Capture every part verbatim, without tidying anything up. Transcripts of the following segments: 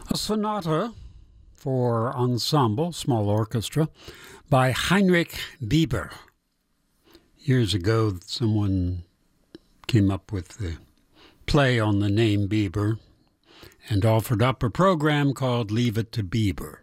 A sonata for ensemble, small orchestra, by Heinrich Bieber. Years ago, someone came up with the play on the name Bieber and offered up a program called Leave It to Bieber.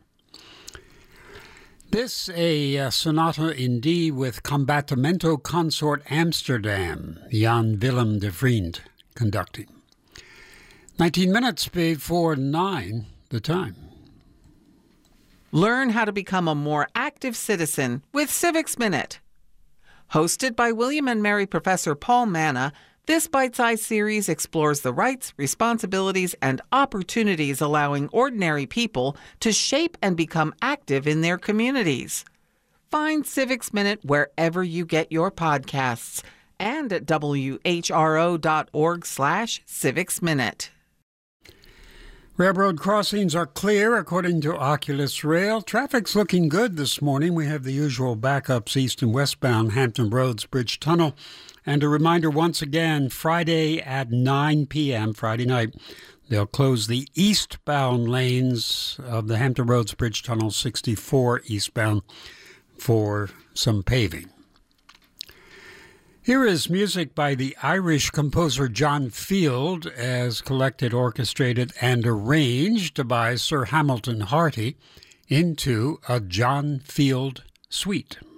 This a uh, sonata in D with Combattimento Consort Amsterdam, Jan Willem de Vriend conducting. nineteen minutes before nine, the time. Learn how to become a more active citizen with Civics Minute. Hosted by William and Mary Professor Paul Manna, this bite-sized series explores the rights, responsibilities, and opportunities allowing ordinary people to shape and become active in their communities. Find Civics Minute wherever you get your podcasts and at w h r o dot org slash civics minute. Railroad crossings are clear, according to Oculus Rail. Traffic's looking good this morning. We have the usual backups east and westbound Hampton Roads Bridge Tunnel. And a reminder once again, Friday at nine p.m., Friday night, they'll close the eastbound lanes of the Hampton Roads Bridge Tunnel sixty-four eastbound for some paving. Here is music by the Irish composer John Field, as collected, orchestrated, and arranged by Sir Hamilton Harty into a John Field suite.